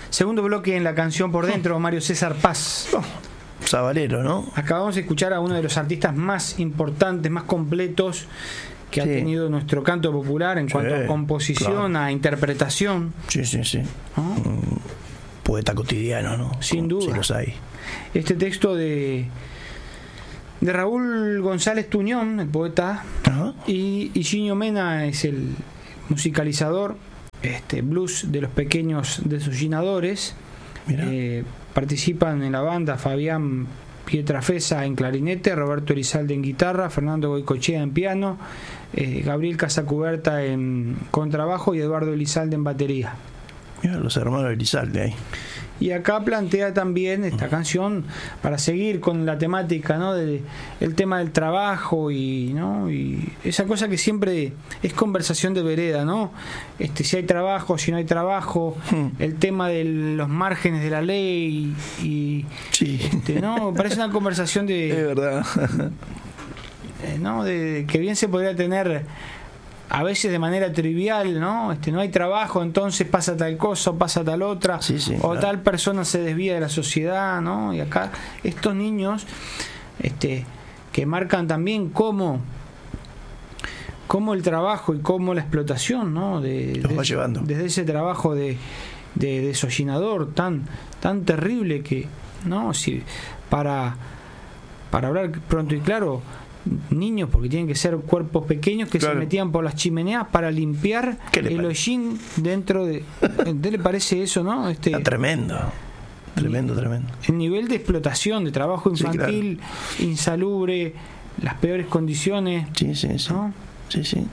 segundo bloque en La Canción por Dentro, Mario César Paz. Sabalero, ¿no? Acabamos de escuchar a uno de los artistas más importantes, más completos que ha tenido nuestro canto popular en cuanto a composición, a interpretación. Sí. ¿No? Poeta cotidiano, ¿no? Sin duda. Sí los hay. Este texto de Raúl González Tuñón, el poeta, y Gino Mena es el musicalizador, blues de los Pequeños Desollinadores. Participan en la banda Fabián Pietrafesa en clarinete, Roberto Elizalde en guitarra, Fernando Goicoechea en piano, Gabriel Casacuberta en contrabajo y Eduardo Elizalde en batería. Mira, los hermanos Elizalde ahí. Y acá plantea también esta canción para seguir con la temática, ¿no? El tema del trabajo y esa cosa que siempre es conversación de vereda, ¿no? Si hay trabajo, si no hay trabajo, el tema de los márgenes de la ley y ¿no? Parece una conversación de es verdad. ¿no? De que bien se podría tener a veces de manera trivial, ¿no? No hay trabajo, entonces pasa tal cosa o pasa tal otra, o claro, tal persona se desvía de la sociedad, ¿no? Y acá estos niños que marcan también cómo el trabajo y cómo la explotación, ¿no? Los va llevando. Desde ese trabajo de desollinador tan terrible que, ¿no? Si para hablar pronto y claro, niños, porque tienen que ser cuerpos pequeños que se metían por las chimeneas para limpiar el hollín dentro de... ¿Te le parece eso, no? Está tremendo. El nivel de explotación, de trabajo infantil, insalubre, las peores condiciones. ¿no? Sí.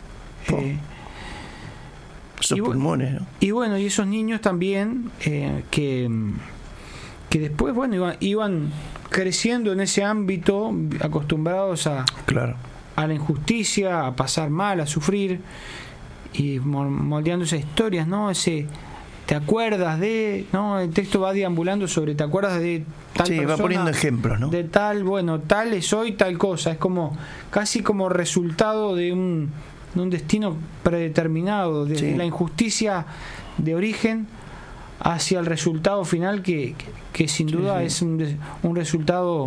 Esos pulmones, ¿no? Y bueno, y esos niños también que después, bueno, iban creciendo en ese ámbito, acostumbrados a la injusticia, a pasar mal, a sufrir, y moldeando esas historias, ¿no? ¿Te acuerdas de...? ¿no? El texto va deambulando sobre ¿te acuerdas de tal persona? Va poniendo ejemplos, ¿no? De tal es hoy tal cosa. Es como casi como resultado de un destino predeterminado, de la injusticia de origen hacia el resultado final que sin duda es un resultado,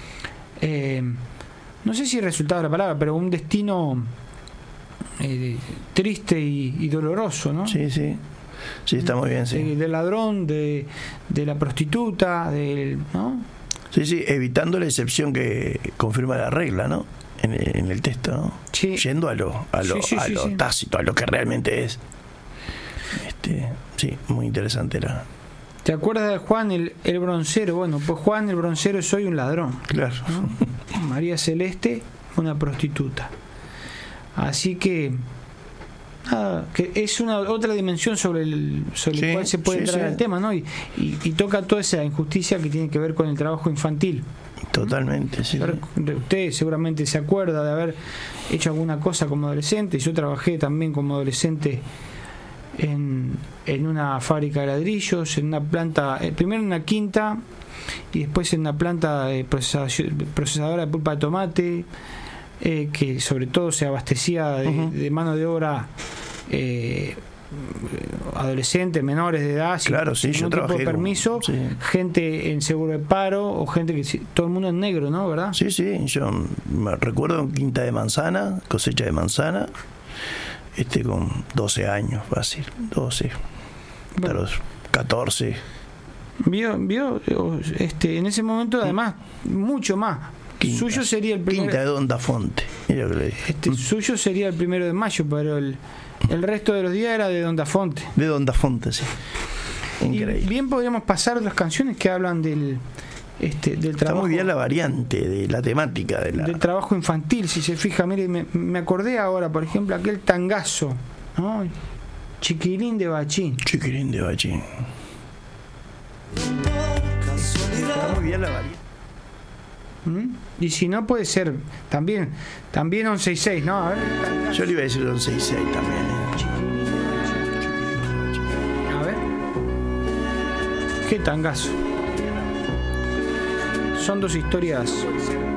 no sé si resultado de la palabra, pero un destino triste y doloroso, ¿no? Sí, está muy bien, del ladrón, de la prostituta, ¿no? Sí, evitando la excepción que confirma la regla, ¿no? En el texto, ¿no? Sí. Yendo a lo tácito, a lo que realmente es. Sí, muy interesante era. ¿Te acuerdas de Juan el broncero? Bueno, pues Juan el broncero soy un ladrón. Claro. ¿No? María Celeste, una prostituta. Así que es una otra dimensión sobre el cual se puede entrar al tema, ¿no? Y toca toda esa injusticia que tiene que ver con el trabajo infantil. Totalmente, sí. Usted seguramente se acuerda de haber hecho alguna cosa como adolescente. Yo trabajé también como adolescente en una fábrica de ladrillos, en una planta, primero en una quinta y después en una planta procesadora de pulpa de tomate, que sobre todo se abastecía de mano de obra adolescentes, menores de edad, sin ningún tipo de permiso, gente en seguro de paro o gente que todo el mundo en negro, ¿no? ¿Verdad? Sí, yo me recuerdo en quinta de manzana, cosecha de manzana, con 12 años, fácil, 12, hasta los 14. Vio, en ese momento además mucho más. Quinta, suyo sería el primero. Quinta de Don Dafonte. Mira lo que le dije. Suyo sería el 1 de mayo, pero el resto de los días era de Don Dafonte. De Don Dafonte, sí. Increíble. Y bien podríamos pasar otras canciones que hablan del trabajo. Está muy bien la variante de la temática del trabajo infantil, si se fija. Mire, me acordé ahora, por ejemplo, aquel tangazo, ¿no? Chiquirín de Bachín. Está muy bien la variante. Y si no, puede ser también 11-6, ¿no? A ver, yo le iba a decir 11-6 también. A ver. Qué tangazo. Son dos historias